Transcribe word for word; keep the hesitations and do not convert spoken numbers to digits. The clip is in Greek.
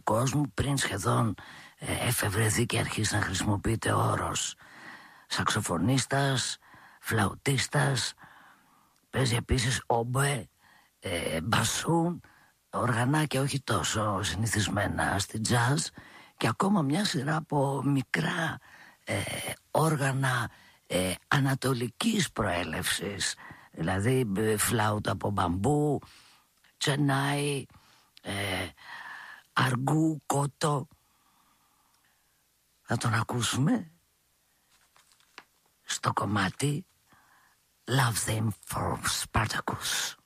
κόσμου, πριν σχεδόν ε, εφευρεθεί και αρχίσει να χρησιμοποιείται ο όρος σαξοφωνίστας, φλαουτίστας. Παίζει επίσης όμπε, ε, μπασούν, οργανάκια όχι τόσο συνηθισμένα στη jazz, και ακόμα μια σειρά από μικρά ε, όργανα ε, ανατολικής προέλευσης, δηλαδή ε, φλάουτα από μπαμπού, τσενάι, ε, αργού, κότο. Θα τον ακούσουμε στο κομμάτι Love Them for Spartacus.